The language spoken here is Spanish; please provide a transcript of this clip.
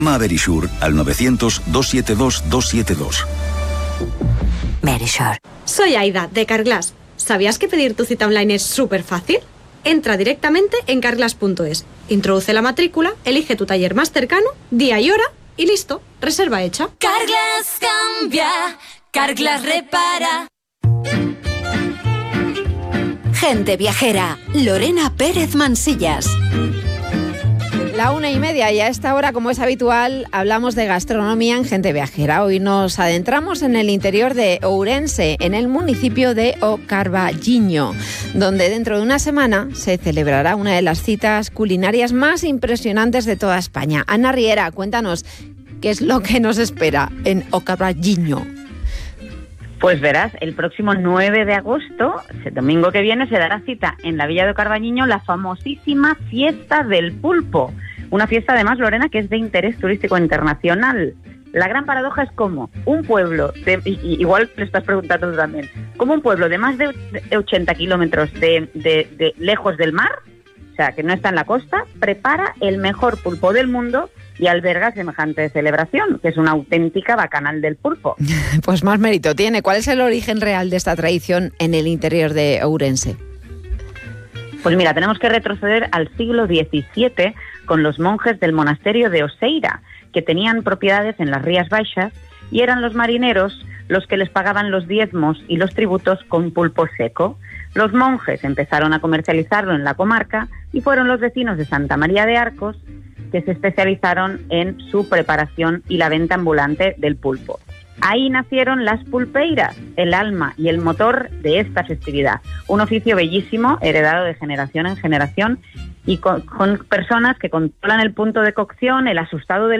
Llama a Verisure al 900-272-272. Verisure. Soy Aida, de Carglass. ¿Sabías que pedir tu cita online es súper fácil? Entra directamente en carglass.es, introduce la matrícula, elige tu taller más cercano, día y hora y listo, reserva hecha. Carglass cambia, Carglass repara. Gente viajera, Lorena Pérez Mansillas. 1:30 y a esta hora, como es habitual, hablamos de gastronomía en Gente Viajera. Hoy nos adentramos en el interior de Ourense, en el municipio de O Carballiño, donde dentro de una semana se celebrará una de las citas culinarias más impresionantes de toda España. Ana Riera, cuéntanos qué es lo que nos espera en O Carballiño. Pues verás, el próximo 9 de agosto, el domingo que viene, se dará cita en la Villa de O Carballiño la famosísima Fiesta del Pulpo. Una fiesta, además, Lorena, que es de interés turístico internacional. La gran paradoja es cómo un pueblo, igual le estás preguntando tú también, cómo un pueblo de más de 80 kilómetros de lejos del mar, o sea, que no está en la costa, prepara el mejor pulpo del mundo y alberga semejante celebración, que es una auténtica bacanal del pulpo. Pues más mérito tiene. ¿Cuál es el origen real de esta tradición en el interior de Ourense? Pues mira, tenemos que retroceder al siglo XVII con los monjes del monasterio de Oseira, que tenían propiedades en las Rías Baixas y eran los marineros los que les pagaban los diezmos y los tributos con pulpo seco. Los monjes empezaron a comercializarlo en la comarca y fueron los vecinos de Santa María de Arcos que se especializaron en su preparación y la venta ambulante del pulpo. Ahí nacieron las pulpeiras, el alma y el motor de esta festividad. Un oficio bellísimo, heredado de generación en generación y con personas que controlan el punto de cocción, el asustado del